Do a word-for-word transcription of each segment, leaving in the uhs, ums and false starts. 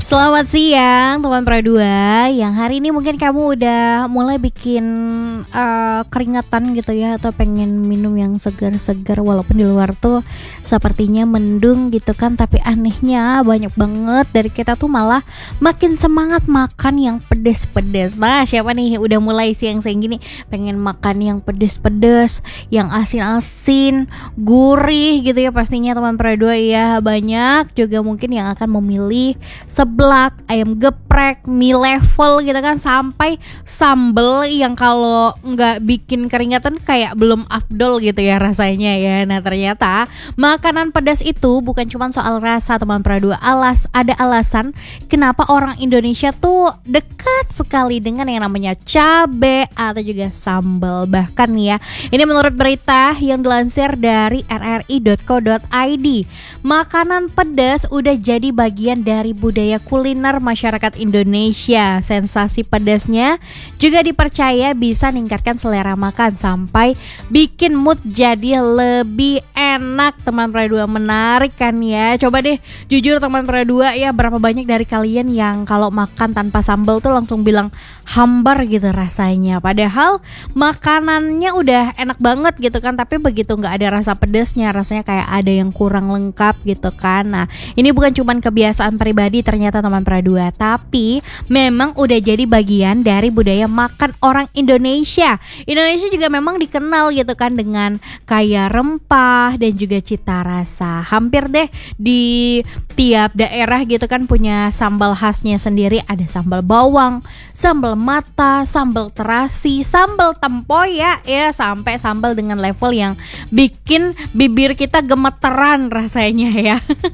Selamat siang teman Pradua. Yang hari ini mungkin kamu udah mulai bikin uh, keringetan gitu ya, atau pengen minum yang segar-segar walaupun di luar tuh sepertinya mendung gitu kan. Tapi anehnya banyak banget dari kita tuh malah makin semangat makan yang pedes-pedes. Nah, siapa nih udah mulai siang-siang gini pengen makan yang pedes-pedes, yang asin-asin, gurih gitu ya pastinya teman Pradua ya. Banyak juga mungkin yang akan memilih seblak, ayam geprek, mie level gitu kan, sampai sambel yang kalau nggak bikin keringetan kayak belum afdol gitu ya rasanya ya. Nah ternyata makanan pedas itu bukan cuma soal rasa teman Pradua. Alas ada alasan kenapa orang Indonesia tuh dekat sekali dengan yang namanya cabe atau juga sambal. Bahkan ya, ini menurut berita yang dilansir dari r r i dot co dot i d, makanan pedas udah jadi bagian dari budaya kuliner masyarakat Indonesia. Sensasi pedasnya juga dipercaya bisa meningkatkan selera makan sampai bikin mood jadi lebih enak teman Pradua. Menarik kan ya? Coba deh jujur teman Pradua ya, berapa banyak dari kalian yang kalau makan tanpa sambal tuh langsung bilang hambar gitu rasanya, padahal makanannya udah enak banget gitu kan, tapi begitu nggak ada rasa pedasnya rasanya kayak ada yang kurang lengkap gitu kan. Nah ini bukan cuman kebiasaan pribadi ternyata teman Pradua, tapi memang udah jadi bagian dari budaya makan orang Indonesia. Indonesia juga memang dikenal gitu kan dengan kaya rempah dan juga cita rasa. Hampir deh di tiap daerah gitu kan punya sambal khasnya sendiri. Ada sambal bawang, sambal mata, sambal terasi, sambal tempoyak ya, sampai sambal dengan level yang bikin bibir kita gemeteran rasanya ya.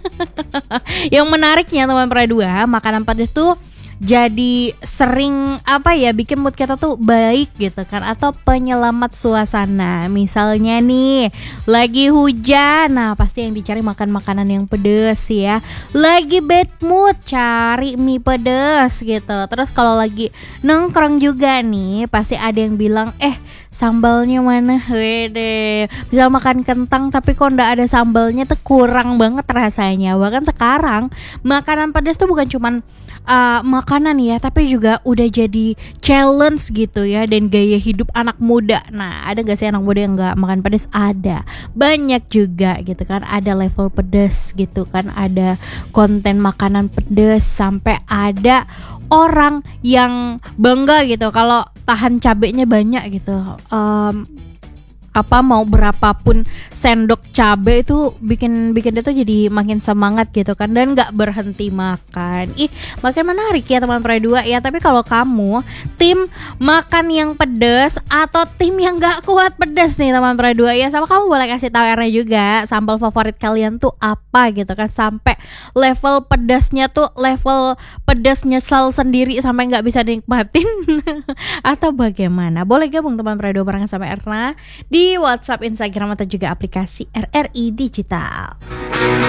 Yang menariknya teman Pradua, makanan pedas tuh jadi sering apa ya, bikin mood kita tuh baik gitu kan, atau penyelamat suasana. Misalnya nih lagi hujan, nah pasti yang dicari makan makanan yang pedes ya. Lagi bad mood cari mie pedes gitu. Terus kalau lagi nongkrong juga nih pasti ada yang bilang eh sambalnya mana, wede. Misal makan kentang tapi kok ndak ada sambalnya tuh kurang banget rasanya. Bahkan sekarang makanan pedas tuh bukan cuman uh, makanan ya, tapi juga udah jadi challenge gitu ya, dan gaya hidup anak muda. Nah ada gak sih anak muda yang gak makan pedas? Ada, banyak juga gitu kan. Ada level pedas gitu kan, ada konten makanan pedas, sampai ada orang yang bangga gitu kalau tahan cabenya banyak gitu. um, apa mau berapapun sendok cabe itu bikin bikin dia tuh jadi makin semangat gitu kan, dan nggak berhenti makan. Ih makin menarik ya teman Pradua ya. Tapi kalau kamu tim makan yang pedas atau tim yang nggak kuat pedas nih teman Pradua ya, sama kamu boleh kasih tahu R-nya juga sambal favorit kalian tuh apa gitu kan, sampai level pedasnya tuh level pedas nyesal sendiri sampai nggak bisa dinikmatin atau bagaimana. Boleh gabung teman Pradua barengan sama Erna di WhatsApp, Instagram, atau juga aplikasi R R I Digital.